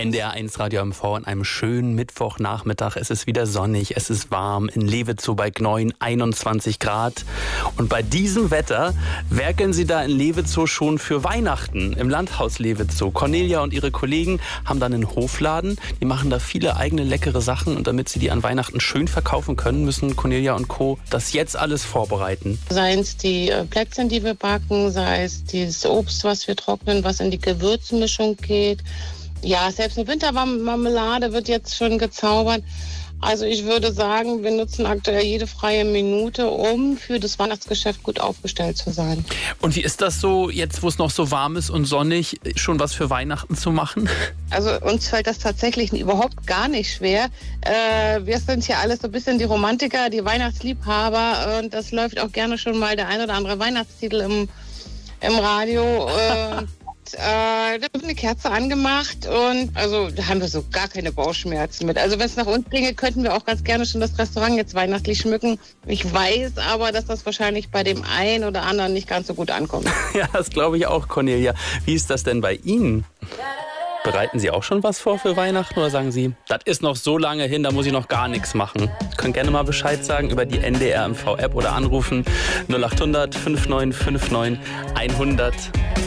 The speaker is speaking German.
NDR1 Radio MV an einem schönen Mittwochnachmittag. Es ist wieder sonnig, es ist warm. In Lewezow bei Gneuen 21 Grad. Und bei diesem Wetter werkeln sie da in Lewezow schon für Weihnachten im Landhaus Lewezow. Cornelia und ihre Kollegen haben dann einen Hofladen. Die machen da viele eigene leckere Sachen. Und damit sie die an Weihnachten schön verkaufen können, müssen Cornelia und Co. das jetzt alles vorbereiten. Sei es die Plätzchen, die wir backen, sei es dieses Obst, was wir trocknen, was in die Gewürzmischung geht. Ja, selbst eine Wintermarmelade wird jetzt schon gezaubert. Also ich würde sagen, wir nutzen aktuell jede freie Minute, um für das Weihnachtsgeschäft gut aufgestellt zu sein. Und wie ist das so, jetzt wo es noch so warm ist und sonnig, schon was für Weihnachten zu machen? Also uns fällt das tatsächlich überhaupt gar nicht schwer. Wir sind hier alles so ein bisschen die Romantiker, die Weihnachtsliebhaber. Und das läuft auch gerne schon mal der ein oder andere Weihnachtstitel im Radio. Da wird eine Kerze angemacht und also da haben wir so gar keine Bauchschmerzen mit. Also wenn es nach uns ginge, könnten wir auch ganz gerne schon das Restaurant jetzt weihnachtlich schmücken. Ich weiß aber, dass das wahrscheinlich bei dem einen oder anderen nicht ganz so gut ankommt. Ja, das glaube ich auch, Cornelia. Wie ist das denn bei Ihnen? Bereiten Sie auch schon was vor für Weihnachten oder sagen Sie, das ist noch so lange hin, da muss ich noch gar nichts machen? Sie können gerne mal Bescheid sagen über die NDR MV App oder anrufen 0800 5959 100.